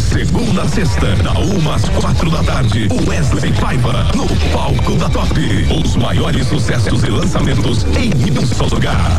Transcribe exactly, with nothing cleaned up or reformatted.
segunda a sexta, da uma às quatro da tarde, o Wesley Paiva, no palco da Top. Os maiores sucessos e lançamentos em um só lugar.